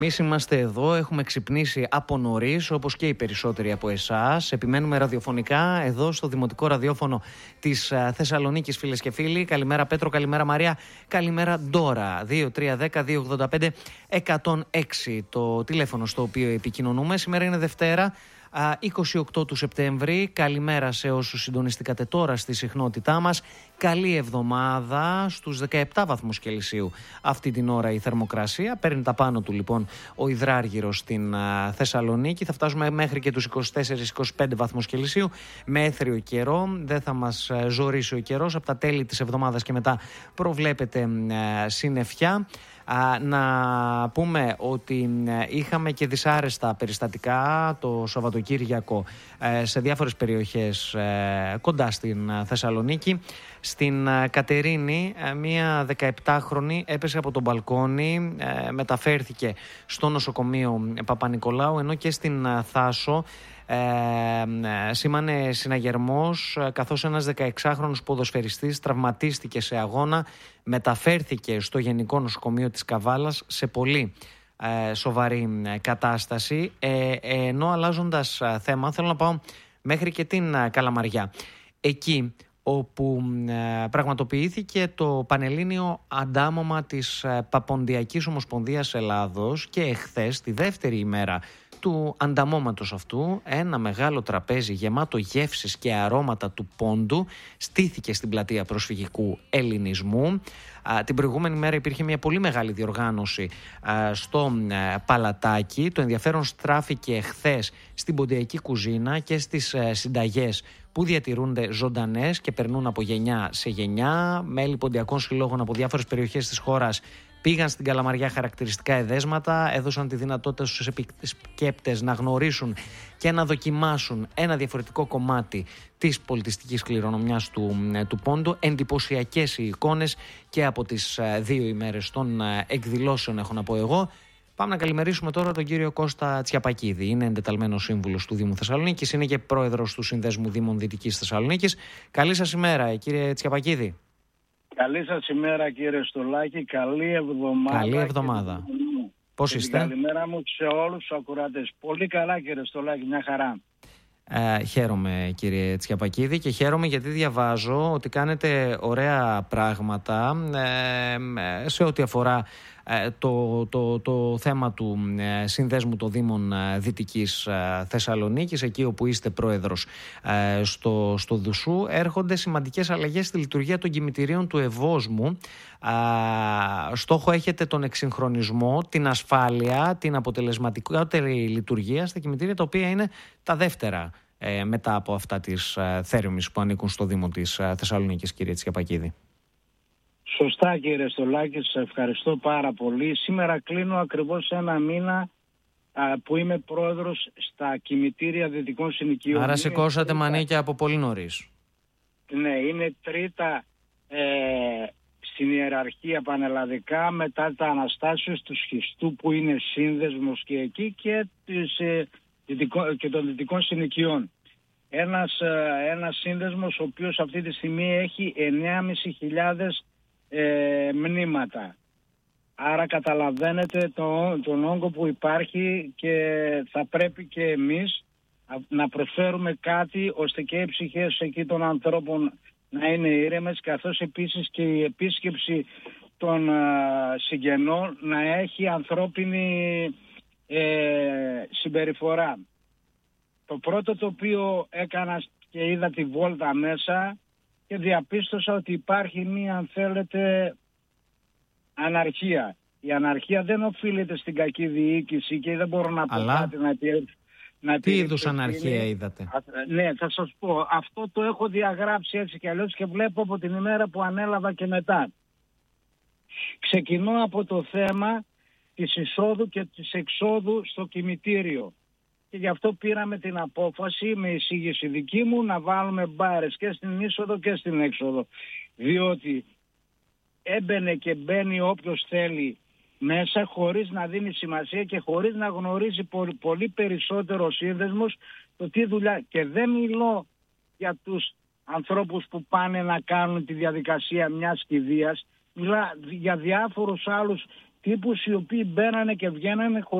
Εμείς είμαστε εδώ, έχουμε ξυπνήσει από νωρίς, όπως και οι περισσότεροι από εσάς. Επιμένουμε ραδιοφωνικά εδώ στο Δημοτικό Ραδιόφωνο της Θεσσαλονίκης, φίλες και φίλοι. Καλημέρα Πέτρο, καλημέρα Μαρία, καλημέρα Ντόρα. 2310-285-106 το τηλέφωνο στο οποίο επικοινωνούμε. Σήμερα είναι Δευτέρα, 28 του Σεπτέμβρη. Καλημέρα σε όσους συντονιστήκατε τώρα στη συχνότητά μας. Καλή εβδομάδα, στους 17 βαθμούς Κελσίου αυτή την ώρα η θερμοκρασία. Παίρνει τα πάνω του λοιπόν ο υδράργυρος στην Θεσσαλονίκη. Θα φτάσουμε μέχρι και τους 24-25 βαθμούς Κελσίου με έθριο καιρό. Δεν θα μας ζορίσει ο καιρός. Από τα τέλη της εβδομάδας και μετά προβλέπεται συννεφιά. Να πούμε ότι είχαμε και δυσάρεστα περιστατικά το Σαββατοκύριακο σε διάφορες περιοχές κοντά στην Θεσσαλονίκη. Στην Κατερίνη μία 17χρονη έπεσε από τον μπαλκόνι, μεταφέρθηκε στο νοσοκομείο Παπα-Νικολάου, ενώ και στην Θάσο σήμανε συναγερμός, καθώς ένας 16χρονος ποδοσφαιριστής τραυματίστηκε σε αγώνα, μεταφέρθηκε στο Γενικό Νοσοκομείο της Καβάλας σε πολύ σοβαρή κατάσταση. Ενώ αλλάζοντας θέμα θέλω να πάω μέχρι και την Καλαμαριά, εκεί όπου πραγματοποιήθηκε το Πανελλήνιο Αντάμωμα της Παποντιακής Ομοσπονδίας Ελλάδος και εχθές, τη δεύτερη ημέρα του ανταμώματος αυτού, ένα μεγάλο τραπέζι γεμάτο γεύσεις και αρώματα του πόντου στήθηκε στην πλατεία προσφυγικού ελληνισμού. Την προηγούμενη μέρα υπήρχε μια πολύ μεγάλη διοργάνωση στο Παλατάκι. Το ενδιαφέρον στράφηκε χθες στην ποντιακή κουζίνα και στις συνταγές που διατηρούνται ζωντανές και περνούν από γενιά σε γενιά. Μέλη ποντιακών συλλόγων από διάφορες περιοχές της χώρας πήγαν στην Καλαμαριά χαρακτηριστικά εδέσματα, έδωσαν τη δυνατότητα στους επισκέπτες να γνωρίσουν και να δοκιμάσουν ένα διαφορετικό κομμάτι της πολιτιστικής κληρονομιάς του πόντου. Εντυπωσιακές οι εικόνες και από τις δύο ημέρες των εκδηλώσεων, έχω να πω εγώ. Πάμε να καλημερίσουμε τώρα τον κύριο Κώστα Τσιαπακίδη. Είναι εντεταλμένος σύμβουλος του Δήμου Θεσσαλονίκης, είναι και πρόεδρος του Συνδέσμου Δήμων Δυτικής Θεσσαλονίκης. Καλή σας ημέρα, κύριε Τσιαπακίδη. Καλή σας ημέρα, κύριε Στολάκη. Καλή εβδομάδα. Καλή εβδομάδα. Πώς είστε? Καλημέρα μου σε όλους τους ακροατές. Πολύ καλά, κύριε Στολάκη, μια χαρά. Χαίρομαι, κύριε Τσιαπακίδη, και χαίρομαι γιατί διαβάζω ότι κάνετε ωραία πράγματα σε ό,τι αφορά το θέμα του Συνδέσμου των Δήμων Δυτικής Θεσσαλονίκης, εκεί όπου είστε πρόεδρος στο Δουσού. Έρχονται σημαντικές αλλαγές στη λειτουργία των κημητηρίων του Ευόσμου. Στόχο έχετε τον εξυγχρονισμό, την ασφάλεια, την αποτελεσματικότερη λειτουργία στα κημητήρια, τα οποία είναι τα δεύτερα μετά από αυτά της Θέρμης που ανήκουν στο Δήμο της Θεσσαλονίκης, κύριε Τσιαπακίδη. Σωστά, κύριε Στολάκη, σας ευχαριστώ πάρα πολύ. Σήμερα κλείνω ακριβώς ένα μήνα που είμαι πρόεδρος στα κημητήρια Δυτικών Συνοικίων. Άρα σηκώσατε μανίκια από πολύ νωρίς. Ναι, είναι τρίτα στην ιεραρχία πανελλαδικά μετά τα Αναστάσεως του Σχιστού, που είναι σύνδεσμος και εκεί, και των Δυτικών Συνοικιών. Ένας σύνδεσμος ο οποίος αυτή τη στιγμή έχει 9.500 μνήματα. Άρα καταλαβαίνετε τον όγκο που υπάρχει, και θα πρέπει και εμείς να προσφέρουμε κάτι ώστε και οι ψυχές εκεί των ανθρώπων να είναι ήρεμες, καθώς επίσης και η επίσκεψη των συγγενών να έχει ανθρώπινη συμπεριφορά. Το πρώτο το οποίο έκανα και είδα τη βόλτα μέσα και διαπίστωσα ότι υπάρχει μία, αν θέλετε, αναρχία. Η αναρχία δεν οφείλεται στην κακή διοίκηση και δεν μπορώ να πω κάτι να τι είδους αναρχία είδατε? Ναι, θα σας πω. Αυτό το έχω διαγράψει έτσι και αλλιώς και βλέπω από την ημέρα που ανέλαβα και μετά. Ξεκινώ από το θέμα της εισόδου και της εξόδου στο κημητήριο. Και γι' αυτό πήραμε την απόφαση, με εισήγηση δική μου, να βάλουμε μπάρες και στην είσοδο και στην έξοδο. Διότι έμπαινε και μπαίνει όποιος θέλει μέσα χωρίς να δίνει σημασία και χωρίς να γνωρίζει πολύ περισσότερο ο σύνδεσμος το τι δουλειά. Και δεν μιλώ για τους ανθρώπους που πάνε να κάνουν τη διαδικασία μιας κηδείας, μιλά για διάφορους άλλους τύπους οι οποίοι μπαίνανε και βγαίνανε